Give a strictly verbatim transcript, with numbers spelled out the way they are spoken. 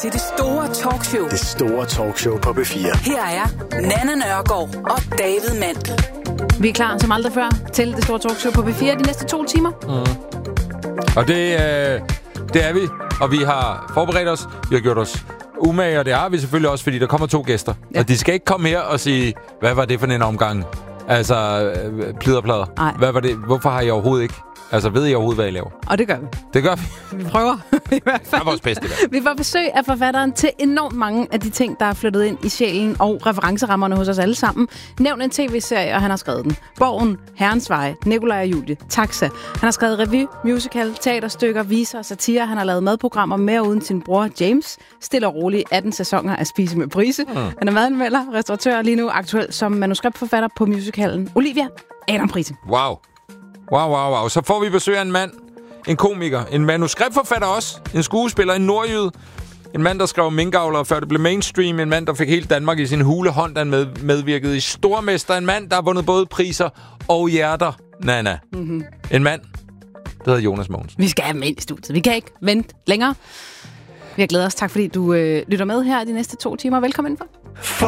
til det store talkshow. Det store talkshow på B fire. Her er Nanna Nørgaard og David Mandel. Vi er klar som aldrig før til det store talkshow på B fire de næste to timer. Mm. Og det, øh, det er vi, og vi har forberedt os, vi har gjort os umage, og det har vi selvfølgelig også, fordi der kommer to gæster. Ja. Og de skal ikke komme her og sige, hvad var det for en omgang? Altså, øh, plider og plader. Nej. Hvad var det? Hvorfor har I overhovedet ikke? Altså, ved I overhovedet, hvad I laver? Og det gør vi. Det gør vi. Vi prøver i hvert fald. Det er vores bedste. Vi får besøg af forfatteren til enormt mange af de ting, der er flyttet ind i sjælen og referencerammerne hos os alle sammen. Nævn en tv-serie, og han har skrevet den. Borgen, Herrens Veje, Nikolaj og Julie, Taxa. Han har skrevet revy, musical, teaterstykker, viser og satire. Han har lavet madprogrammer med og uden sin bror James. Stille og roligt atten sæsoner af Spise med Prise. Mm. Han er madanmelder, restauratør lige nu aktuel som manuskriptforfatter på musicalen Olivia. Adam Prise. Wow. Wow, wow, wow. Så får vi besøg af en mand, en komiker, en manuskriptforfatter også, en skuespiller, en nordjyde, en mand, der skrev Minkavler, før det blev mainstream, en mand, der fik hele Danmark i sin hule hånd, der med, medvirkede i Stormester, en mand, der har vundet både priser og hjerter, Nana. Mm-hmm. En mand, der hedder Jonas Mogensen. Vi skal have ham ind i studiet. Vi kan ikke vente længere. Vi har glædet os. Tak fordi du øh, lytter med her de næste to timer. Velkommen indenfor.